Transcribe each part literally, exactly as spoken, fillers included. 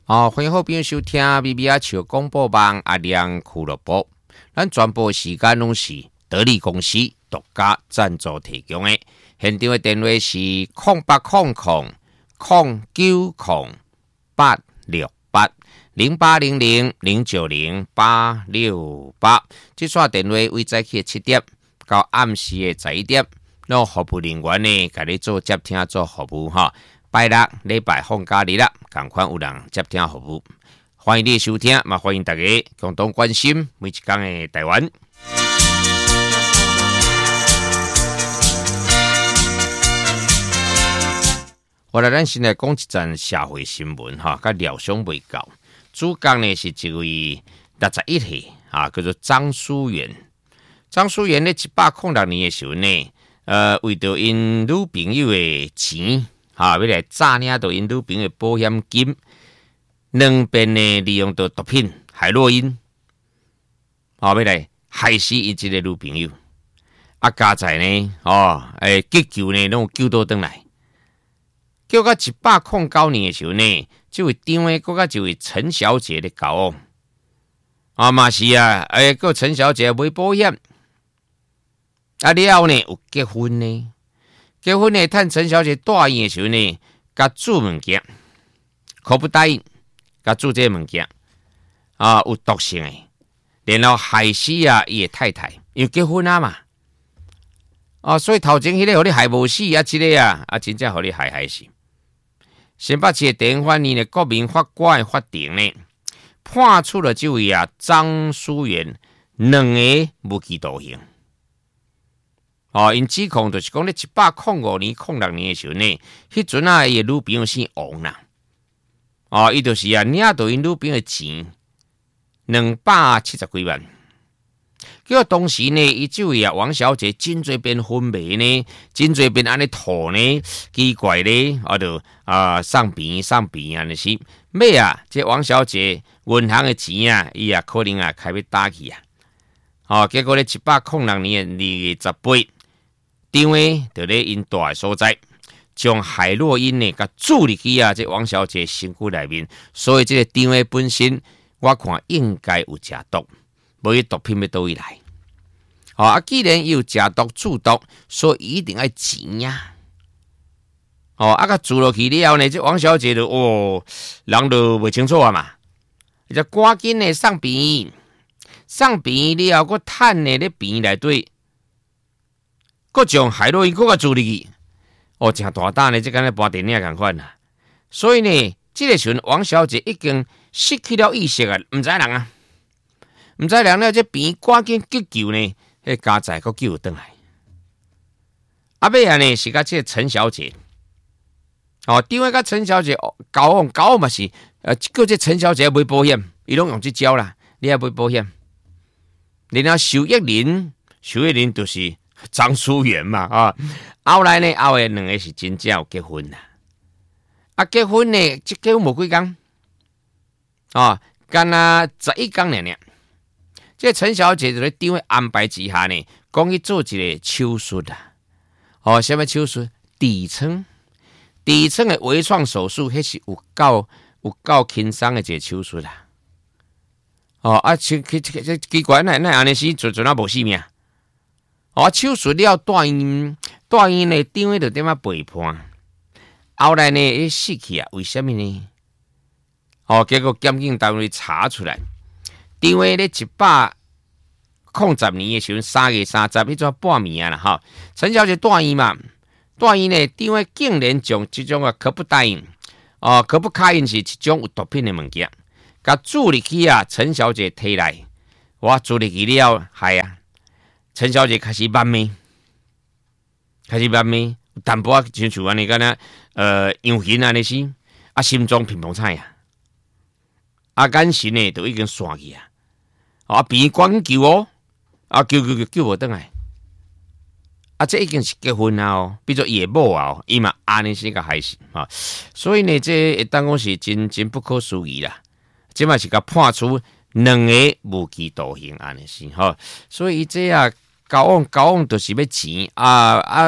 哦，欢迎好朋友收听 B B 阿笑广播网阿亮俱乐部。咱全部时间拢是得力公司独家赞助提供的。现场的电话是零八零零零九零八六八零八零零零九零八六八。这串电话为早起七点到暗时的十一点，那服务人员呢，给你做接听做服务哈。拜六、礼拜放假日啦，赶快有人接听服务，欢迎你收听，嘛欢迎大家共同关心每一天的台湾。我来咱先来讲一阵社会新闻哈，甲料想未够。主讲呢是一位六十一岁啊，叫做张淑媛。张淑媛呢，一百零六年的时候呢，呃，为着因女朋友的钱。啊！要来诈领到因女朋友的保险金，两边呢利用到毒品海洛因，啊，要来害死伊这个女朋友。啊，加在呢，哦，诶，急救呢，拢救倒转来。叫到一百零九年的时候呢，这位张诶，搁甲一位陈小姐咧交往，啊嘛是啊，诶，个陈小姐买保险，啊了后呢有结婚呢。结婚呢，趁陈小姐大院的时候呢，甲煮物件，可不答应，甲煮这物件啊有毒性的，然后害死啊伊的太太，因为结婚啊嘛，啊，所以头前迄个互你害无死啊，即、这个啊啊真正互你害害死。新北市的地方呢，国民法官的法庭呢，判处了这位啊张淑媛两个无期徒刑。哦，因指控就是讲咧，一百零五年、零六年的时候呢，迄阵啊，伊女朋友姓王啦。哦，伊就是啊，领到因女朋友的钱两百七十几万。结果当时呢，伊这位啊王小姐真侪变昏迷呢，真侪变安尼吐呢，奇怪呢，啊就啊送病送病安尼是。尾啊，这王小姐银行的钱啊，伊啊可能啊开要打去啊。哦，结果咧一百零六年二月十八。张诶，就咧因住诶所在，将海洛因呢，甲注入去啊，这王小姐身躯内面，所以这个张诶本身，我看应该有食毒，无伊毒品要倒位来。哦，啊，既然有食毒注毒，所以一定要钱呀。哦，啊，甲注落去了后呢，这王小姐就哦，人就袂清楚啊嘛，就赶紧呢送病，送病了后，佮趁呢咧病内底。佮将海洛因佮个注入去，哦，真大胆呢！即敢咧播电影共款啦。所以呢，这个时阵王小姐已经失去了意识啊，唔知人啊，唔知人了，这病赶紧急救呢，迄家仔佮救倒来。啊尾啊呢是甲这个陈小姐，哦，张个甲陈小姐交往交往嘛是，呃，叫这陈小姐买保险，伊拢用这招啦，你要买保险，然后受益人，受益人就是。张淑媛嘛啊，后来呢，后来两个是真正有结婚啦。啊，结婚呢，即结婚无几工，哦，干啊十一工尔尔。这陈小姐就咧张诶安排之下呢，讲去做一个手术啦。哦，什么手术？底层，底层的微创手术，迄是有够有够轻松的一个手术啦。哦啊，奇奇奇奇怪，那那安尼是做做那无死命。哦，手术了大院，大院呢，张诶就点啊背叛，后来呢，伊死去啊，为什么呢？哦，结果检警单位查出来，张诶咧一百零十年诶时阵，三月三十，迄阵半暝啊啦，哈，陈小姐大院嘛，大院呢，张诶竟然将即种啊可不答应，哦，可不卡因是一种有毒品诶物件，甲注入去啊，陈小姐体内，我注入去了，害啊！陈小姐开始慢慢，开始慢慢，淡薄仔亲像安尼个呢，呃，样形安尼是，啊，心脏乒乓菜啊，啊，眼神呢都已经散去啊，啊，病赶救哦，啊，救救救救无倒来，啊，这已经是结婚啊哦，比作伊的某啊，伊嘛安尼是个害死啊，所以呢，这会当讲是真真不可思议啦，即嘛是甲判处两个无期徒刑安尼是吼，所以这啊。交往交往就是要钱啊啊！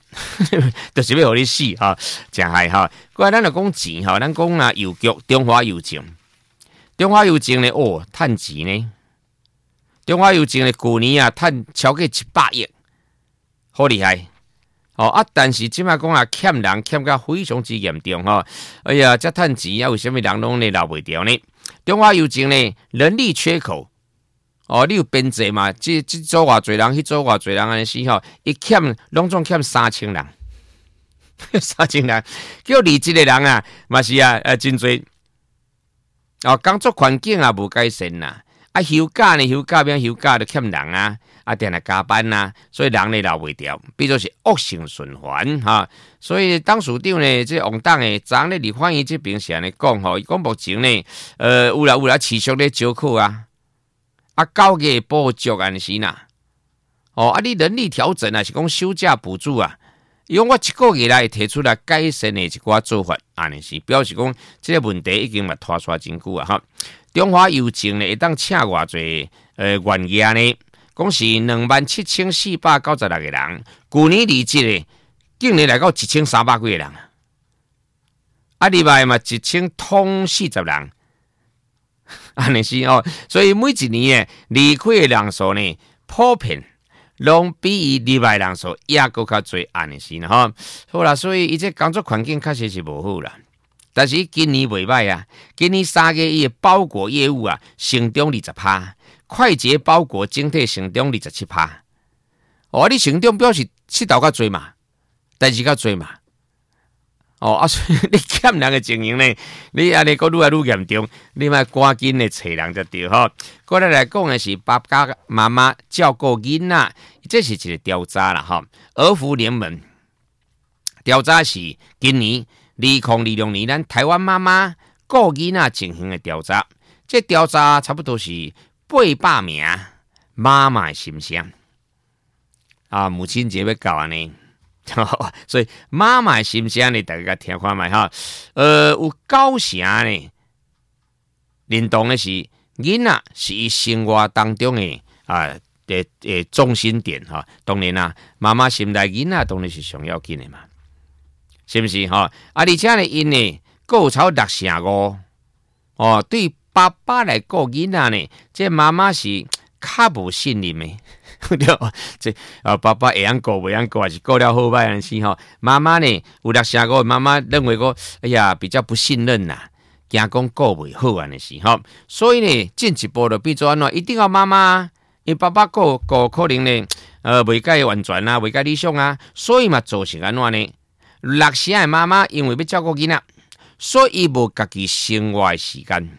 就是要互你死哈，真害哈。过来咱就讲钱哈，咱讲啊邮局中华邮政，中华邮政呢哦，趁钱呢。中华邮政呢，去年啊，趁超过一百亿，好厉害哦！啊，但是即摆讲啊，欠人欠到非常之严重哈、哦。哎呀，这趁钱啊，为什么人拢呢留袂掉呢？中华邮政呢，人力缺口哦，你有编制嘛？即即做偌侪人，去做偌侪人安尼时吼，一欠拢总欠三千人，三千人，叫离职的人啊，嘛是啊，呃，真侪哦，工作环境啊无改善啦。啊，休假呢？休假变休假就欠人啊！啊，定来加班啊，所以人呢留袂掉，变做是恶性循环哈。所以当署长呢，这王党诶，昨咧立法院这边是安尼讲吼，伊讲目前呢，呃，有啦有啦，持续咧招考啊，啊，九月补足安尼是呐。哦，啊，你人力调整啊，是讲休假补助啊，伊讲我一个月来提出来改善的一寡做法，安尼是表示讲这个问题已经嘛拖出真久啊哈。中华邮政呢，会当请偌侪呃员业呢，讲是两万七千四百九十六个人，去年离职的竟然来到一千三百几个人，啊，另外嘛一千通四十人，安尼是哦，所以每一年呢离开的人数呢，普遍拢比伊离外人数也搁较侪，安尼是呢吼。好啦，所以伊这工作环境确实是无好啦。但是今年袂歹啊，今年三月伊的包裹业务啊，成长二十趴，快捷包裹整体成长二十七趴。哦，你成长表示七头较侪嘛，但是较侪嘛。哦，啊，所以你欠人的情形呢，你安尼个愈来愈严重，你莫赶紧的找人就对吼。过来来讲的是爸爸妈妈照顾囡仔，这是一个调查啦吼。儿福联盟调查是今年。二零二六年，咱台湾妈妈顾囡仔进行的调查，这调查差不多是八百名妈妈的心声啊。母亲节要到安尼，所以妈妈的心声呢，大家听看卖哈。呃，有九成呢，认同的是囡仔是伊生活当中的啊的的中心点哈。当然啦，妈妈心内囡仔当然是上要紧的嘛。是不是哈？啊，而且呢，因呢，够超六成五哦。对爸爸来顾囡仔呢，这妈妈是较无信任的，对吧？这啊，爸爸会晓顾，袂晓顾，还是顾了好歹安尼吼。妈妈呢，有六成五，妈妈认为讲，哎呀，比较不信任呐，惊讲顾袂好安尼是吼。所以呢，进一步就变做安怎，一定要妈妈，因爸爸顾顾可能呢，呃，袂介完全啊，袂介理想啊，所以嘛，造成安怎呢？六成的妈妈因为要照顾囡仔，所以无家己生活的时间，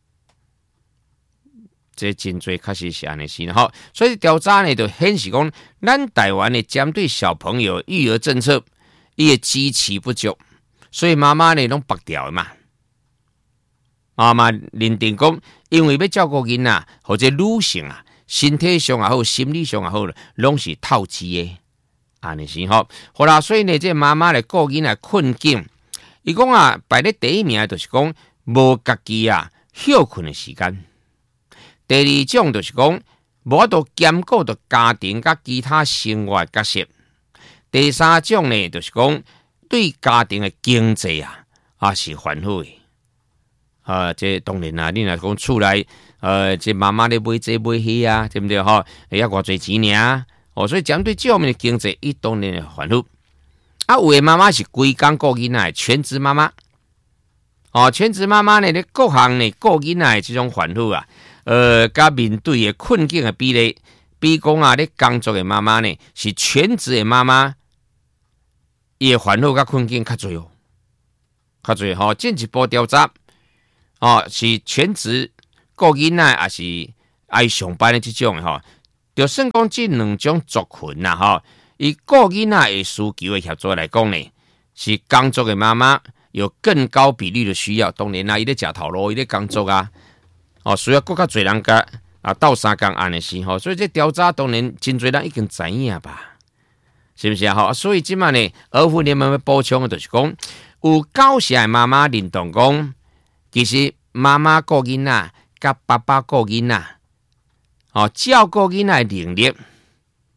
这真侪确实是安尼是吼。所以调查呢就显示讲，咱台湾的针对小朋友育儿政策，伊的支持不足，所以妈妈呢拢拔掉的嘛。妈妈认定讲，因为要照顾囡仔或者女性啊，身体上也好，心理上也好，拢是透支的。安尼是吼，好啦，所以呢，这妈妈来顾囡仔困境，伊讲啊，排咧第一名就是讲无家己啊休困的时间。第二种就是讲无法度兼顾到家庭甲其他生活角色。第三种呢，就是讲对家庭的经济啊，啊是烦恼的。啊，这当然啦，你若讲厝内，呃，这妈妈咧买这买迄啊，对不对吼？会要偌侪钱尔？哦，所以针对这方面的经济，伊当然会烦恼。啊，有的妈妈是规工顾囡仔，全职妈妈。哦，全职妈妈呢，咧各项呢顾囡仔的这种烦恼啊，呃，甲面对的困境的比例，比讲啊，咧工作的妈妈呢，是全职的妈妈，伊的烦恼甲困境较侪哦，较侪吼。进一步调查，哦，是全职顾囡仔，还是爱上班的这种的吼。就算讲这两种族群呐，吼，以顾囡仔的需求的协作来讲呢，是工作的妈妈有更高比例的需要。当然啦，伊咧食头路，伊咧工作啊，哦，需要更较侪人甲啊斗三工安尼是吼。所以这调查当然真侪人已经知影吧，是不是啊？吼，所以即摆呢，儿福联盟要补充的就是讲，有九成的妈妈认同讲，其实妈妈顾囡仔甲爸爸顾囡仔。哦，照顾囡仔的能力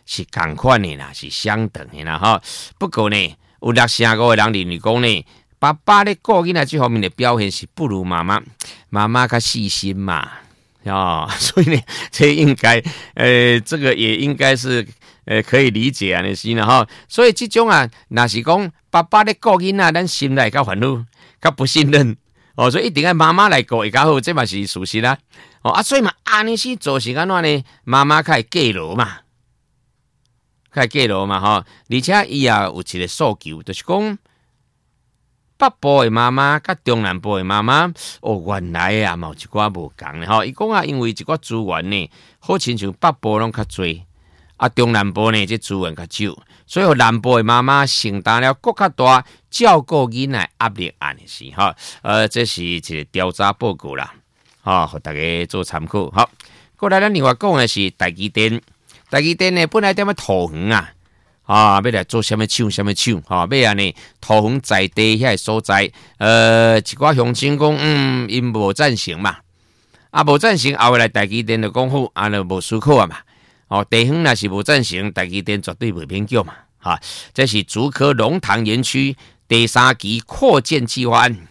是同款的啦，是相等的啦哈。不过呢，有六成五的人认为讲呢，爸爸咧顾囡仔这方面的表现是不如妈妈，妈妈较细心嘛，哦，所以呢，这应该，呃，这个也应该是，呃，可以理解啊，你是啦哈。所以这种啊，若是讲爸爸咧顾囡仔，咱心内较烦恼，较不信任，哦，所以一定要妈妈来顾会较好，这嘛是事实啦。哦啊，所以嘛，安尼是做是安怎呢？妈妈较会记牢嘛，较会记牢嘛吼。而且伊也有一个诉求，就是讲北部的妈妈甲中南部的妈妈，哦，原来啊，嘛有一寡无共的吼。伊讲啊，因为一寡资源呢，好亲像北部拢较侪，啊，中南部呢这资源较少，所以南部的妈妈承担了更较大照顾囡仔压力安尼是吼。呃，这是一个调查报告啦。好，给大家做参考。好，过来咱另外讲的是台积电。台积电呢，本来踮咧桃园啊，啊，要来做什么厂什么厂，哈、啊，要安尼桃园在地遐所在，呃，一寡乡亲讲，嗯，因无赞成嘛，啊，无赞成，后来台积电就讲好，啊，就无思考啊嘛。哦，地方若是无赞成，台积电绝对袂勉强嘛。哈、啊，这是竹科龙塘园区第三期扩建计划案。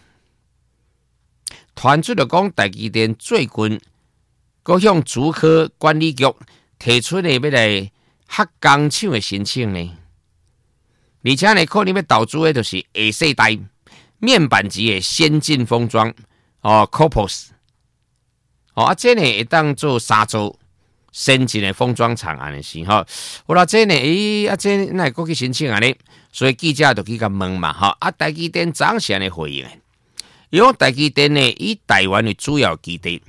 传出就讲台积电最近，佮向竹科管理局提出呢要来核工厂的申請呢，而且呢可能要投資的就是下世代面板級的先進封裝哦 ，C O P O S 哦，啊這呢會當做三座先進的封裝廠安尼是吼，好啦，這呢誒啊這哪會過去申請安尼，所以記者就去甲問嘛，吼啊台積電怎是安尼回應的？因為台積電呢以台灣為主要基地，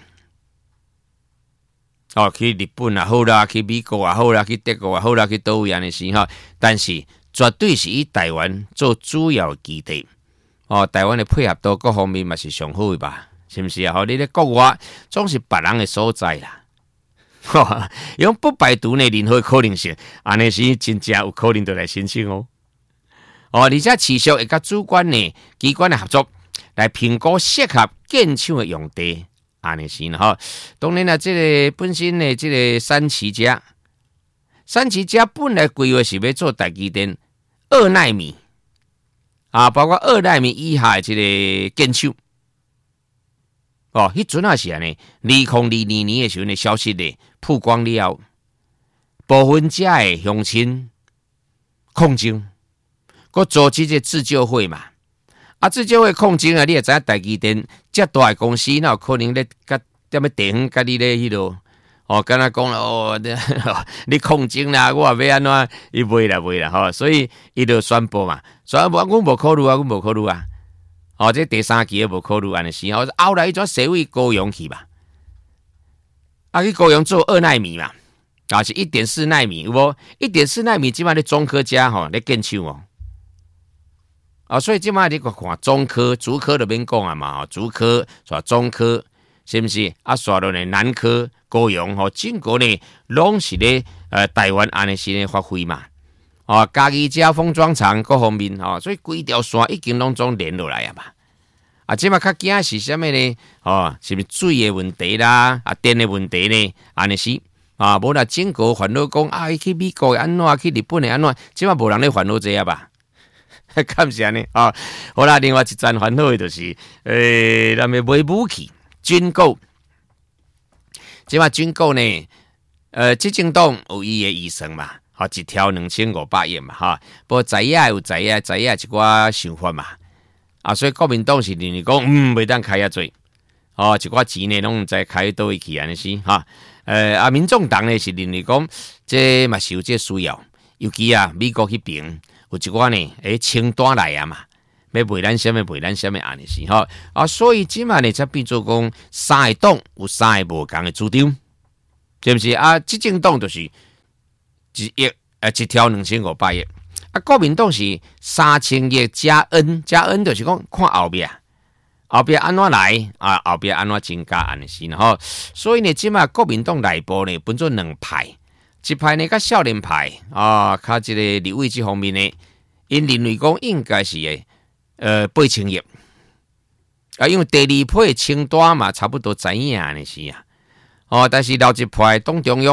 哦，去日本也好啦，去美國也好啦，去德國也好啦，去倒位安尼是吼，但是絕對是以台灣做主要基地。哦，台灣的配合度各方面嘛是上好的吧？是不是啊？吼，你咧國外總是別人的所在啦。吼，因為不排除呢任何可能性，安尼是真正有可能就來申請哦。哦，而且持續會甲主管呢機關的合作。來評估適合建廠的用地，安尼是吼。當然啦，這個本身的這個三期家，三期家本來規劃是要做台積電二奈米啊，包括二奈米以下的這個建廠。哦，迄陣啊是安尼，二零二二年的時候呢消息呢曝光了，部分家的鄉親抗爭，佮組織個自救會嘛。啊，自救會抗爭啊！你也知影台積電遮大的公司，哪有可能咧甲踮咧地方甲你咧迄落？哦，敢若講哦，你抗爭啦，我話要安怎？伊袂啦，袂啦，吼！所以伊就宣布嘛，宣布阮無考慮啊，阮無考慮啊。哦，這第三期也無考慮安尼是，吼，後來伊轉社會高雄去嘛，啊，去高雄做二奈米嘛，啊是一點四奈米，有無？一點四奈米即擺咧中科家吼咧建廠哦。啊、哦，所以即擺你看中科、竹科就免講啊嘛，竹科、煞中科，是毋是？啊，煞落呢南科、高雄吼，整個呢攏是咧呃台灣安尼是咧發揮嘛。哦，家己遮封裝廠各方面吼、哦，所以規條線已經攏總連落來啊嘛。啊，即擺較驚是啥物呢？哦，是毋是水嘅問題啦？啊，電嘅問題呢？安尼是啊，無啦，整個煩惱講啊，去美國安怎，去日本嘅安怎，即擺無人咧煩惱這啊吧。感謝呢啊！好啦，另外一陣煩惱的就是誒，咱們買武器軍購，即話軍購呢，誒、呃，執政黨有伊嘅預算嘛，吼、啊，一條兩千五百億嘛，哈、啊，不過在野有在野在野一寡想法嘛，啊，所以國民黨是認為講，嗯，袂當開遐濟，哦、啊，一寡錢呢，攏毋知開倒位去安尼是，哈，誒，啊，民眾黨呢是認為講，這嘛是有這需要，尤其啊，美國迄邊。有一寡呢，誒，清單來啊嘛，要賣咱什麼賣咱什麼安尼是吼啊，所以即賣呢才變做講三個黨有三個無共的主張，是不是啊？執政黨就是一億誒，一條兩千五百億，啊，國民黨是三千億加 N 加 N， 就是講看後邊，後邊安怎來啊？後邊安怎增加安尼是吼，所以呢，即賣國民黨內部呢分做兩派。一派呢，甲少年派啊，較一個立委這方面呢，因認為講應該是誒，呃，八千億啊，因為第二批的清單嘛，差不多知影呢是啊，哦，但是留一派黨中央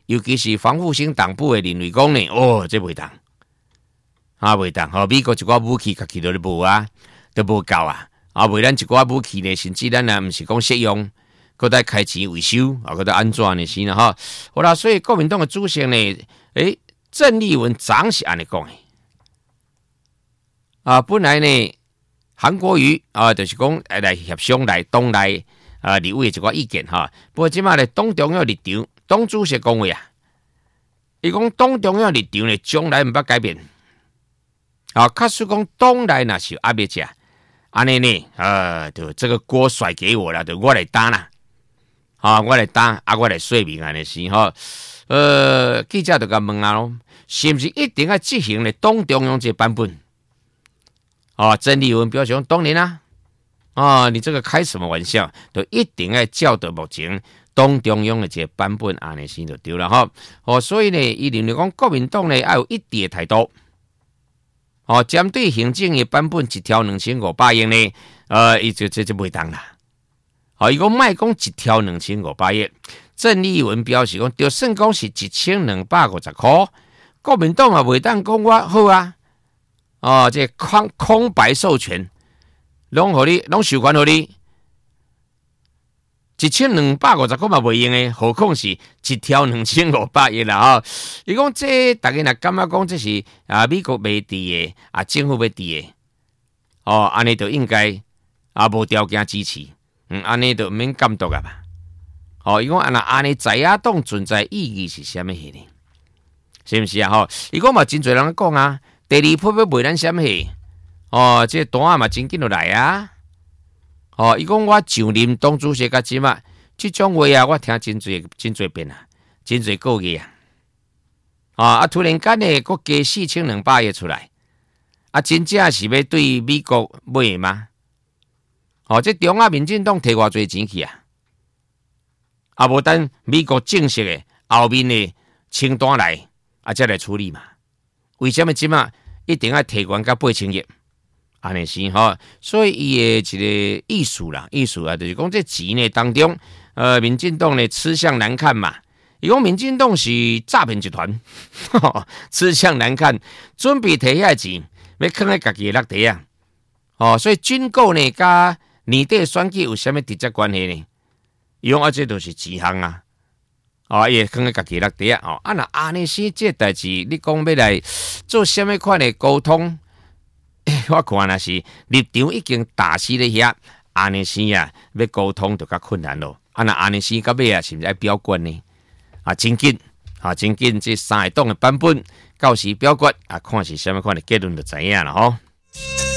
尤其是防复性党部的认为讲呢，哦，这袂当，啊袂当，吼、哦，美国一寡武器家己都咧无啊，都无够啊，啊，为咱一寡武器呢，甚至咱啊，毋是讲适用，搁再开钱维修，啊，搁再安怎呢？是呢，吼，好啦，所以国民党的主席呢，诶，郑丽文长是安尼讲的，啊，本来呢，韩国瑜啊，就是讲来协商来党内啊立委一寡意见哈，不过即马呢，党中央立场，党主席讲话啊，伊讲党中央立场呢，将来毋捌改变。啊，假使讲党内若是有压力者，安尼呢，呃，就这个锅甩给我了，就我来担啦，啊，我来担，啊，我来说明安尼是吼，呃，记者就甲问啊咯，是毋是一定要执行呢党中央这版本？啊，郑丽文表示讲，当然啦，啊，你这个开什么玩笑？都一定要照着目前党中央的这版本安尼先就对了吼，哦，所以呢，伊认为讲国民党呢要有一致的态度。哦，针对行政的版本一条两千五百亿呢，呃，伊就这就袂当啦。哦，伊讲卖讲一条两千五百亿，郑丽文表示讲，就算讲是一千两百五十块，国民党也袂当讲我好啊。哦，这空空白授权，拢互你，拢授权互你。一千两百五十块嘛袂用诶，何况是一条两千五百亿啦吼！伊讲这大家若感觉讲这是啊美国袂伫诶，啊政府要伫诶，哦安尼就应该啊无条件支持，嗯安尼就免监督啊吧。哦，伊讲啊那安尼在野党存在意义是啥物事呢？是毋是啊？吼，伊讲嘛真侪人讲啊，第二波要卖咱啥物事？哦，这单啊嘛真紧就来啊！哦，伊讲我就任党主席甲即嘛，即种话啊，我听真侪真侪遍啊，真侪个月啊，啊啊！突然间呢，佫加四千两百亿出来，啊，真正是要对美国买吗？哦，这中央民进党摕偌侪钱去啊？啊，无等美国正式的后面的清单来，啊，再来处理嘛？为什么即嘛一定要提悬到八千亿？安尼是吼，所以伊诶一个意思啦，意思啊，就是讲这钱呢当中，呃，民进党呢吃相难看嘛。伊讲民进党是诈骗集团，吃相难看，准备摕遐钱要囥喺家己诶落地啊。哦，所以军购呢甲年底选举有啥物直接关系呢？伊讲啊，这都是钱项啊。哦，伊囥喺家己落地啊。哦，啊那安尼是这代志，你讲要来做啥物款的沟通？我看那是立场已经打死咧遐，安尼时啊，要沟通就较困难咯。啊，那安尼时到尾啊，是毋是爱表决呢？啊，真紧啊，真紧，这三个党的版本到时表决啊，看是啥物款的结论就知影啦吼。